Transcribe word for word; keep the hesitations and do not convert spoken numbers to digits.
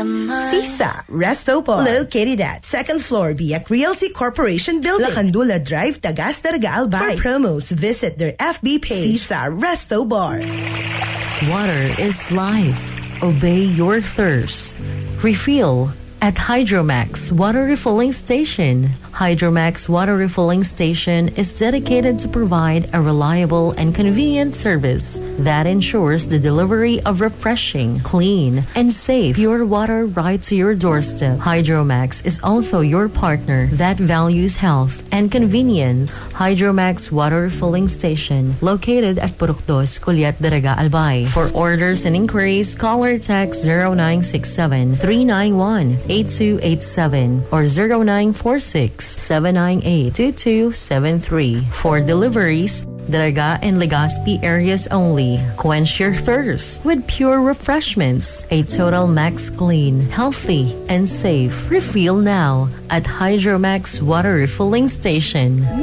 Sisa Resto Bar, located at second floor Biak Realty Corporation Building, Lacandula Drive, Tagas Daraga Albay. For promos, visit their F B page, Sisa Resto Bar. Water is life. Obey your thirst. Refill at Hydromax Water Refilling Station. Hydromax Water Refilling Station is dedicated to provide a reliable and convenient service that ensures the delivery of refreshing, clean, and safe pure water right to your doorstep. Hydromax is also your partner that values health and convenience. Hydromax Water Refilling Station, located at Purok Dos, Culiat, Daraga, Albay. For orders and inquiries, call or text zero nine six seven, three nine one, eight two eight seven or zero nine four six, seven nine eight, two two seven three. For deliveries, Daraga and Legazpi areas only. Quench your thirst with pure refreshments. A Total Max clean, healthy, and safe refill now at Hydromax Water Refilling Station.